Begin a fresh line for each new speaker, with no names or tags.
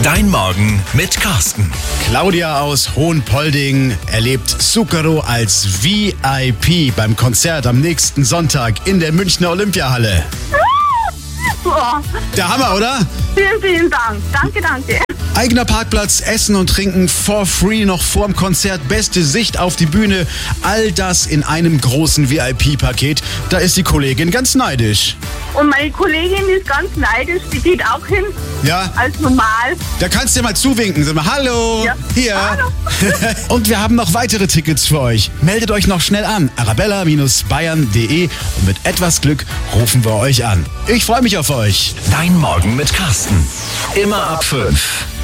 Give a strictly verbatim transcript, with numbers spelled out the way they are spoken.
Dein Morgen mit Carsten.
Claudia aus Hohenpolding erlebt Zucchero als V I P beim Konzert am nächsten Sonntag in der Münchner Olympiahalle.
Boah,
Der Hammer, oder?
vielen, vielen Dank. Danke, danke.
Eigener Parkplatz, Essen und Trinken for free noch vorm Konzert, beste Sicht auf die Bühne, all das in einem großen V I P-Paket. Da ist die Kollegin ganz neidisch.
Und meine Kollegin ist ganz neidisch, die geht auch hin,
Ja,
als normal.
da kannst du dir mal zuwinken. Sag mal, hallo,
Ja.
hier.
Hallo.
Und wir haben noch weitere Tickets für euch. Meldet euch noch schnell an, arabella Bindestrich bayern Punkt de, und mit etwas Glück rufen wir euch an. Ich freue mich auf euch.
Dein Morgen mit Carsten. Immer ab fünf.